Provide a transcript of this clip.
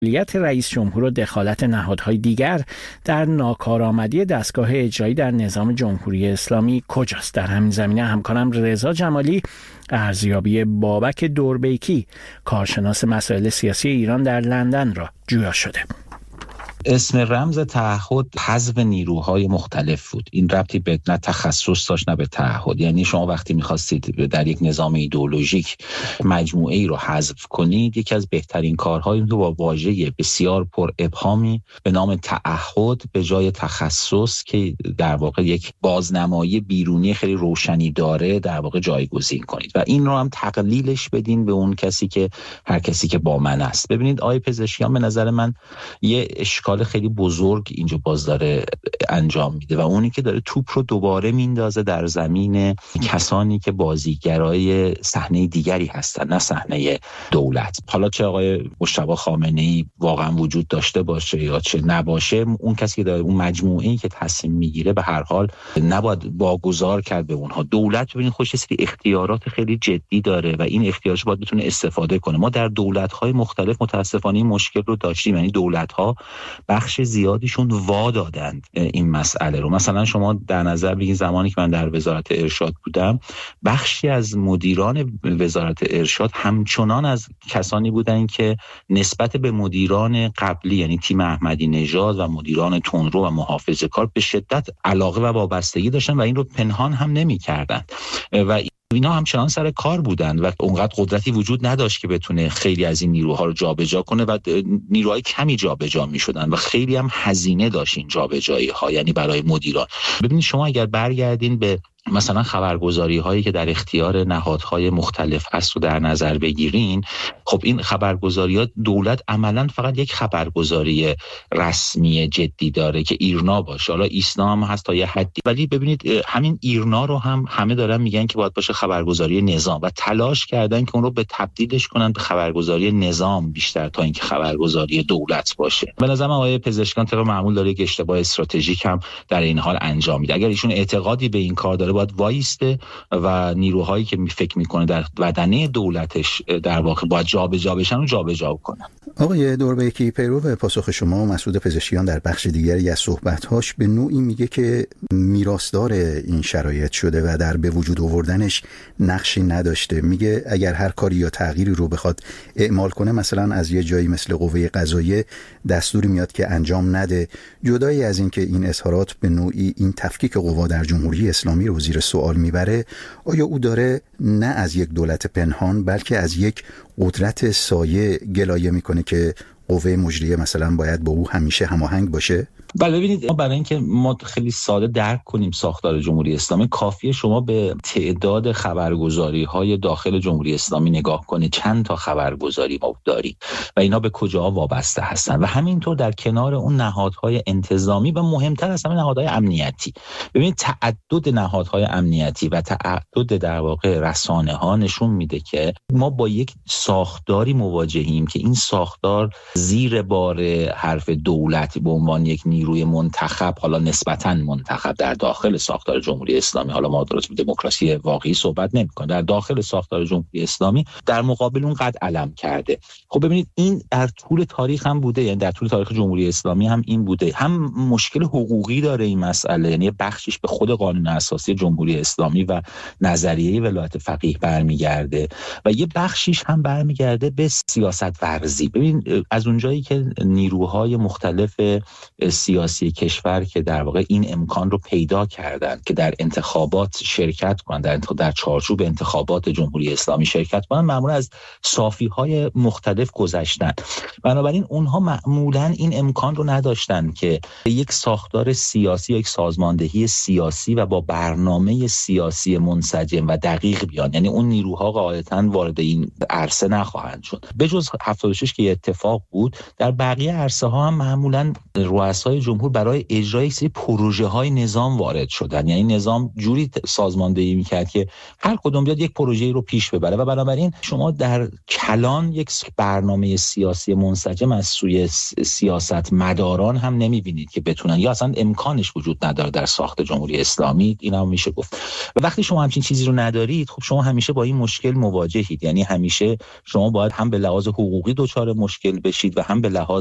مسئولیت رئیس جمهور و دخالت نهادهای دیگر در ناکارآمدی دستگاه اجرایی در نظام جمهوری اسلامی کجاست؟ در همین زمینه همکارم رضا جمالی ارزیابی بابک دوربیکی کارشناس مسائل سیاسی ایران در لندن را جویا شده. اسم رمز تعهد حذف نیروهای مختلف بود. این ربطی به نه تخصص داشت نه به تعهد. یعنی شما وقتی می‌خواستید در یک نظام ایدئولوژیک مجموعه ای رو حذف کنید، یکی از بهترین کارهایی رو با واژه بسیار پر ابهامی به نام تعهد به جای تخصص که در واقع یک بازنمایی بیرونی خیلی روشنی داره در واقع جایگزین کنید و این رو هم تقلیلش بدین به اون کسی که هر کسی که با من است. ببینید آقای پزشکیان به نظر من یه اشکال خیلی بزرگ اینجا باز داره انجام میده و اونی که داره توپ رو دوباره میندازه در زمین کسانی که بازیگرای صحنه دیگری هستن، نه صحنه دولت. حالا چه آقای مجتبی خامنه‌ای واقعا وجود داشته باشه یا چه نباشه، اون کسی که داره اون مجموعه‌ای که تصمیم میگیره به هر حال نباید واگذار کرد به اونها. دولت ببینید خودش سری اختیارات خیلی جدی داره و این اختیارات باید بتونه استفاده کنه. ما در دولت‌های مختلف متأسفانه این مشکل رو داشتیم، یعنی دولت‌ها بخش زیادیشون وا دادند این مسئله رو. مثلا شما در نظر بگیرید زمانی که من در وزارت ارشاد بودم، بخشی از مدیران وزارت ارشاد همچنان از کسانی بودند که نسبت به مدیران قبلی یعنی تیم احمدی نژاد و مدیران تندرو و محافظه‌کار به شدت علاقه و وابستگی داشتن و این رو پنهان هم نمی‌کردند و اینا همچنان سر کار بودن و اونقدر قدرتی وجود نداشت که بتونه خیلی از این نیروها رو جابجا کنه و نیروهای کمی جابجا می‌شدن و خیلی هم هزینه داشت این جابجایی‌ها، یعنی برای مدیران. ببینید شما اگر برگردین به مثلا خبرگزاری هایی که در اختیار نهادهای مختلف هست رو در نظر بگیرین، خب این خبرگزاری ها دولت عملا فقط یک خبرگزاری رسمی جدی داره که ایرنا باشه. حالا ایسنا هم هست تا یه حدی، ولی ببینید همین ایرنا رو هم همه دارن میگن که باید باشه خبرگزاری نظام و تلاش کردن که اون رو به تبدیلش کنن به خبرگزاری نظام بیشتر تا اینکه خبرگزاری دولت باشه. به نظر من آقای پزشکیان طبق معمول داره یک اشتباه استراتژیک هم در این حال انجام میده. اگر ایشون اعتقادی به این کار داره باید وایسته و نیروهایی که فکر میکنه در بدنه دولتش در واقع باید جابجا بشن و جابجا کنن. آقای دوربیکی، پیرو پاسخ شما، مسعود پزشکیان در بخش دیگری از صحبت‌هاش به نوعی میگه که میراثدار این شرایط شده و در به وجود آوردنش نقشی نداشته. میگه اگر هر کاری یا تغییری رو بخواد اعمال کنه، مثلا از یه جایی مثل قوه قضاییه دستوری میاد که انجام نده. جدایی از این که این اظهارات به نوعی این تفکیک قوا در جمهوری اسلامی رو زیر سوال میبره، آیا او داره نه از یک دولت پنهان بلکه از یک قدرت سایه گلایه میکنه که قوه مجریه مثلا باید با او همیشه هماهنگ باشه؟ بله ببینید، برای اینکه ما خیلی ساده درک کنیم ساختار جمهوری اسلامی، کافیه شما به تعداد خبرگزاری‌های داخل جمهوری اسلامی نگاه کنید. چند تا خبرگزاری ما داریم و اینا به کجا وابسته هستن و همینطور در کنار اون نهادهای انتظامی و مهمتر از همه نهادهای امنیتی. ببینید تعدد نهادهای امنیتی و تعدد در واقع رسانه‌ها نشون میده که ما با یک ساختاری مواجهیم که این ساختار زیر بار حرف دولت به عنوان یک نیروی منتخب، حالا نسبتاً منتخب در داخل ساختار جمهوری اسلامی، حالا ما درست دموکراسی واقعی صحبت نمی‌کنیم، در داخل ساختار جمهوری اسلامی در مقابل اون قد علم کرده. خب ببینید این در طول تاریخ هم بوده، یعنی در طول تاریخ جمهوری اسلامی هم این بوده. هم مشکل حقوقی داره این مسئله، یعنی بخشش به خود قانون اساسی جمهوری اسلامی و نظریه ولایت فقیه برمیگرده و یه بخشش هم برمیگرده به سیاست ورزی. ببین از اونجایی که نیروهای مختلف سیاسی کشور که در واقع این امکان رو پیدا کردن که در انتخابات شرکت کنن، در چارچوب انتخابات جمهوری اسلامی شرکت کنن، معمولا از صافی‌های مختلف گذشتن. بنابراین اونها معمولا این امکان رو نداشتن که یک ساختار سیاسی، یک سازماندهی سیاسی و با برنامه سیاسی منسجم و دقیق بیان. یعنی اون نیروها غالباً وارد این عرصه نخواهند شد. به جز 76 که اتفاق بود، در بقیه عرصه ها هم معمولا رؤسای جمهور برای اجرای سری پروژه های نظام وارد شدن. یعنی نظام جوری سازماندهی میکرد که هر کدوم بیاد یک پروژه‌ای رو پیش ببره و بنابراین شما در کلان یک برنامه سیاسی منسجم از سوی سیاست مداران هم نمیبینید که بتونن، یا اصلا امکانش وجود نداره در ساخت جمهوری اسلامی. اینا هم میشه گفت. و وقتی شما همچین چیزی رو ندارید، خب شما همیشه با این مشکل مواجهید. یعنی همیشه شما باید هم به لحاظ حقوقی دچار مشکل بشید بخشید و هم به لحاظ